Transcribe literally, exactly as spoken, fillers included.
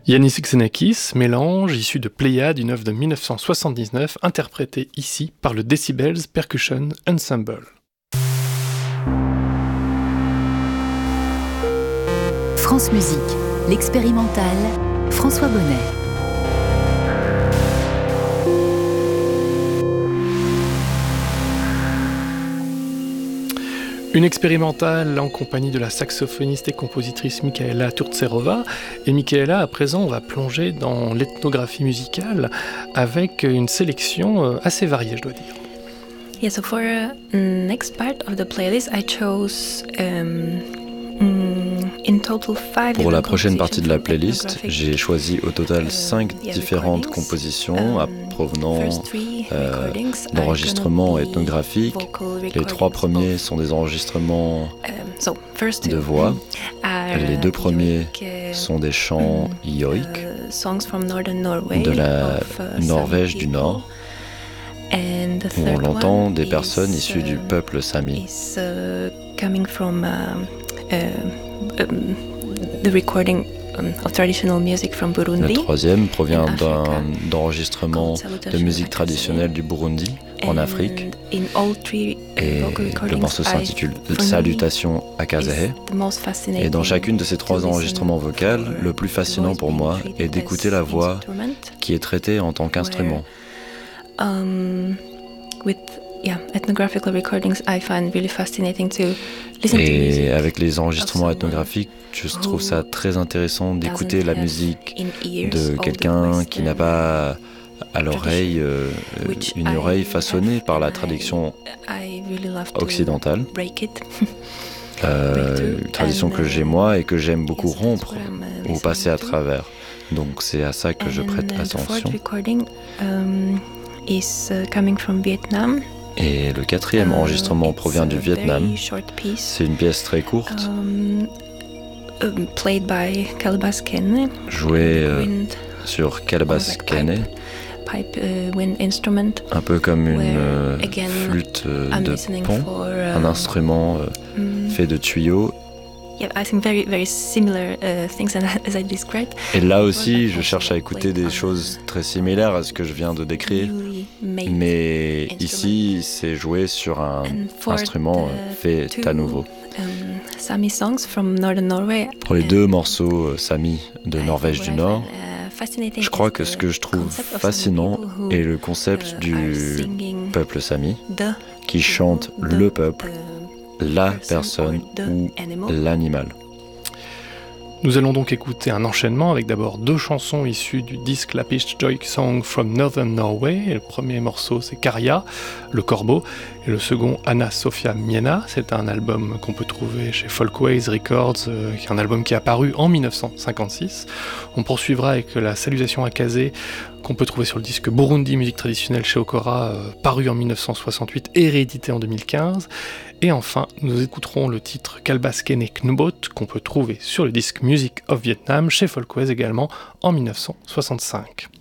Yannis Xenakis, mélange issu de Pléiade, une œuvre de dix-neuf cent soixante-dix-neuf, interprétée ici par le Decibels Percussion Ensemble. France Musique, l'expérimental, François Bonnet. Une expérimentale en compagnie de la saxophoniste et compositrice Michaela Turtserova. Et Michaela, à présent, on va plonger dans l'ethnographie musicale avec une sélection assez variée, je dois dire. Yeah, so for the uh, next part of the playlist, I chose um, in total five. Pour la prochaine partie de la playlist, j'ai choisi au total cinq différentes compositions à provenant euh, d'enregistrements ethnographiques. Les trois premiers sont des enregistrements de voix. Les deux premiers sont des chants yoïques de la Norvège du Nord, où on l'entend des personnes issues du peuple Sami. Le troisième provient d'un enregistrement de musique traditionnelle du Burundi, en Afrique. Et le morceau s'intitule Salutation Akazahe. Et dans chacune de ces trois enregistrements vocaux, le plus fascinant pour moi est d'écouter la voix qui est traitée en tant qu'instrument. Um, with yeah, ethnographical recordings, I find really fascinating to listen to music. Et avec les enregistrements ethnographiques, je trouve ça très intéressant d'écouter la musique de quelqu'un qui n'a pas à l'oreille euh, une oreille façonnée par la tradition occidentale. Euh, une tradition que j'ai moi et que j'aime beaucoup rompre ou passer à travers. Donc c'est à ça que je prête attention. Is uh, coming from Vietnam. Et le quatrième enregistrement uh, provient du Vietnam. C'est une pièce très courte, um, um, played by Calebasse Kenne, jouée euh, sur Calebasse Kenne, pipe, uh, wind instrument, un peu comme une euh, again, flûte euh, de pont, for, uh, un instrument euh, um, fait de tuyaux. Yeah, I think very, very similar uh, things as I described. Et là aussi, je cherche à écouter des choses très similaires à ce que je viens de décrire. Mais ici, c'est joué sur un instrument fait à nouveau. Pour les deux morceaux Sami de Norvège du Nord, je crois que ce que je trouve fascinant est le concept du peuple Sami qui chante le peuple, la personne ou l'animal. Nous allons donc écouter un enchaînement avec d'abord deux chansons issues du disque Lappish Joy Song from Northern Norway. Et le premier morceau c'est Karja, le corbeau, et le second Anna Sophia Miena. C'est un album qu'on peut trouver chez Folkways Records, euh, qui est un album qui est apparu en dix-neuf cent cinquante-six. On poursuivra avec la Salutation Akazé, qu'on peut trouver sur le disque Burundi, musique traditionnelle chez Okora, euh, paru en dix-neuf cent soixante-huit et réédité en deux mille quinze. Et enfin, nous écouterons le titre Calebasse Kenne Knubot, qu'on peut trouver sur le disque Music of Vietnam chez Folkways également en dix-neuf cent soixante-cinq.